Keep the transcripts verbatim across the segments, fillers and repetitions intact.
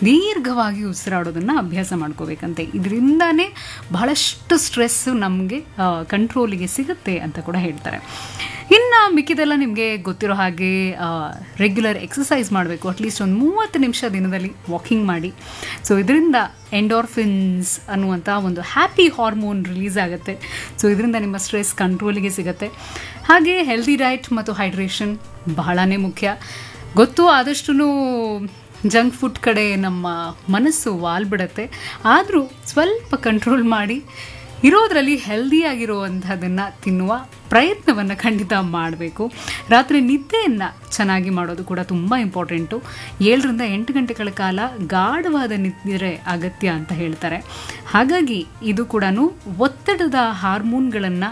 ದೀರ್ಘವಾಗಿ ಉಸಿರಾಡೋದನ್ನು ಅಭ್ಯಾಸ ಮಾಡ್ಕೋಬೇಕಂತೆ. ಇದರಿಂದಾನೇ ಬಹಳಷ್ಟು ಸ್ಟ್ರೆಸ್ಸು ನಮಗೆ ಕಂಟ್ರೋಲಿಗೆ ಸಿಗುತ್ತೆ ಅಂತ ಕೂಡ ಹೇಳ್ತಾರೆ. ಇನ್ನು ಮಿಕ್ಕಿದೆಲ್ಲ ನಿಮಗೆ ಗೊತ್ತಿರೋ ಹಾಗೆ ರೆಗ್ಯುಲರ್ ಎಕ್ಸಸೈಸ್ ಮಾಡಬೇಕು. ಅಟ್ಲೀಸ್ಟ್ ಒಂದು ಮೂವತ್ತು ನಿಮಿಷ ದಿನದಲ್ಲಿ ವಾಕಿಂಗ್ ಮಾಡಿ. ಸೊ ಇದರಿಂದ ಎಂಡೋರ್ಫಿನ್ಸ್ ಅನ್ನುವಂಥ ಒಂದು ಹ್ಯಾಪಿ ಹಾರ್ಮೋನ್ ರಿಲೀಸ್ ಆಗುತ್ತೆ. ಸೊ ಇದರಿಂದ ನಿಮ್ಮ ಸ್ಟ್ರೆಸ್ ಕಂಟ್ರೋಲಿಗೆ ಸಿಗುತ್ತೆ. ಹಾಗೆ ಹೆಲ್ದಿ ಡಯಟ್ ಮತ್ತು ಹೈಡ್ರೇಷನ್ ಬಹಳನೇ ಮುಖ್ಯ. ಗೊತ್ತು, ಆದಷ್ಟು ಜಂಕ್ ಫುಡ್ ಕಡೆ ನಮ್ಮ ಮನಸ್ಸು ವಾಲ್ಬಿಡುತ್ತೆ. ಆದರೂ ಸ್ವಲ್ಪ ಕಂಟ್ರೋಲ್ ಮಾಡಿ ಇರೋದರಲ್ಲಿ ಹೆಲ್ದಿಯಾಗಿರುವಂಥದ್ದನ್ನು ತಿನ್ನುವ ಪ್ರಯತ್ನವನ್ನು ಖಂಡಿತ ಮಾಡಬೇಕು. ರಾತ್ರಿ ನಿದ್ದೆಯನ್ನು ಚೆನ್ನಾಗಿ ಮಾಡೋದು ಕೂಡ ತುಂಬ ಇಂಪಾರ್ಟೆಂಟು. ಏಳರಿಂದ ಎಂಟು ಗಂಟೆಗಳ ಕಾಲ ಗಾಢವಾದ ನಿದ್ರೆ ಅಗತ್ಯ ಅಂತ ಹೇಳ್ತಾರೆ. ಹಾಗಾಗಿ ಇದು ಕೂಡ ಒತ್ತಡದ ಹಾರ್ಮೋನ್ಗಳನ್ನು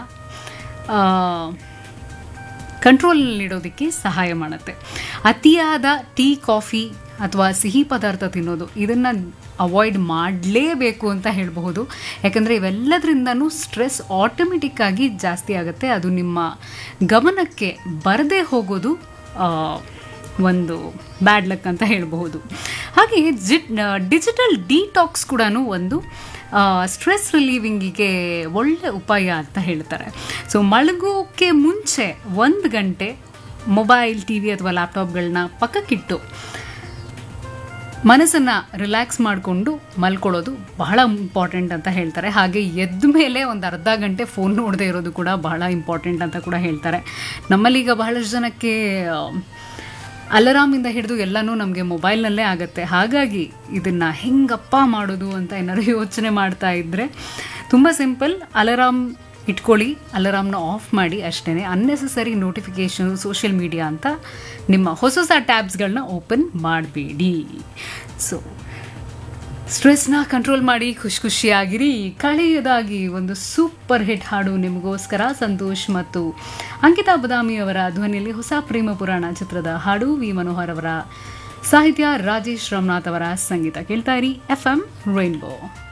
ಕಂಟ್ರೋಲ್ನಲ್ಲಿಡೋದಕ್ಕೆ ಸಹಾಯ ಮಾಡುತ್ತೆ. ಅತಿಯಾದ ಟೀ, ಕಾಫಿ ಅಥವಾ ಸಿಹಿ ಪದಾರ್ಥ ತಿನ್ನೋದು ಇದನ್ನು ಅವಾಯ್ಡ್ ಮಾಡಲೇಬೇಕು ಅಂತ ಹೇಳಬಹುದು. ಯಾಕಂದರೆ ಇವೆಲ್ಲದರಿಂದನೂ ಸ್ಟ್ರೆಸ್ ಆಟೋಮೆಟಿಕ್ಕಾಗಿ ಜಾಸ್ತಿ ಆಗುತ್ತೆ. ಅದು ನಿಮ್ಮ ಗಮನಕ್ಕೆ ಬರದೇ ಹೋಗೋದು ಒಂದು ಬ್ಯಾಡ್ ಲಕ್ ಅಂತ ಹೇಳಬಹುದು. ಹಾಗೆ ಜಿಟ್ ಡಿಜಿಟಲ್ ಡಿಟಾಕ್ಸ್ ಕೂಡ ಒಂದು ಸ್ಟ್ರೆಸ್ ರಿಲೀವಿಂಗಿಗೆ ಒಳ್ಳೆ ಉಪಾಯ ಅಂತ ಹೇಳ್ತಾರೆ. ಸೊ ಮಲಗೋಕ್ಕೆ ಮುಂಚೆ ಒಂದು ಗಂಟೆ ಮೊಬೈಲ್, ಟಿ ವಿ ಅಥವಾ ಲ್ಯಾಪ್ಟಾಪ್ಗಳನ್ನ ಪಕ್ಕಕ್ಕಿಟ್ಟು ಮನಸ್ಸನ್ನು ರಿಲ್ಯಾಕ್ಸ್ ಮಾಡಿಕೊಂಡು ಮಲ್ಕೊಳ್ಳೋದು ಬಹಳ ಇಂಪಾರ್ಟೆಂಟ್ ಅಂತ ಹೇಳ್ತಾರೆ. ಹಾಗೆ ಎದ್ದ ಮೇಲೆ ಒಂದು ಅರ್ಧ ಗಂಟೆ ಫೋನ್ ನೋಡದೇ ಇರೋದು ಕೂಡ ಬಹಳ ಇಂಪಾರ್ಟೆಂಟ್ ಅಂತ ಕೂಡ ಹೇಳ್ತಾರೆ. ನಮ್ಮಲ್ಲೀಗ ಬಹಳಷ್ಟು ಜನಕ್ಕೆ ಅಲಾರಾಮಿಂದ ಹಿಡಿದು ಎಲ್ಲನೂ ನಮಗೆ ಮೊಬೈಲ್ನಲ್ಲೇ ಆಗುತ್ತೆ. ಹಾಗಾಗಿ ಇದನ್ನು ಹೆಂಗಪ್ಪ ಮಾಡೋದು ಅಂತ ಏನಾದ್ರು ಯೋಚನೆ ಮಾಡ್ತಾ ಇದ್ದರೆ ತುಂಬ ಸಿಂಪಲ್. ಅಲಾರಾಮ್ ಇಟ್ಕೊಳ್ಳಿ, ಅಲಾರಾಮ್ನ ಆಫ್ ಮಾಡಿ ಅಷ್ಟೇ. ಅನ್ನೆಸೆಸರಿ ನೋಟಿಫಿಕೇಷನ್, ಸೋಷಿಯಲ್ ಮೀಡಿಯಾ ಅಂತ ನಿಮ್ಮ ಹೊಸ ಹೊಸ ಟ್ಯಾಬ್ಸ್ಗಳನ್ನ ಓಪನ್ ಮಾಡಬೇಡಿ. ಸೊ ಸ್ಟ್ರೆಸ್ನ ಕಂಟ್ರೋಲ್ ಮಾಡಿ ಖುಷಿ ಖುಷಿಯಾಗಿರಿ. ಕಳೆಯದಾಗಿ ಒಂದು ಸೂಪರ್ ಹಿಟ್ ಹಾಡು ನಿಮಗೋಸ್ಕರ. ಸಂತೋಷ್ ಮತ್ತು ಅಂಕಿತಾ ಬದಾಮಿಯವರ ಧ್ವನಿಯಲ್ಲಿ ಹೊಸ ಪ್ರೇಮ ಪುರಾಣ ಚಿತ್ರದ ಹಾಡು. ವಿ ಮನೋಹರ್ ಅವರ ಸಾಹಿತ್ಯ, ರಾಜೇಶ್ ರಾಮನಾಥ್ ಅವರ ಸಂಗೀತ. ಕೇಳ್ತಾ ಇರಿ ಎಫ್ ಎಂ ರೈನ್ಬೋ.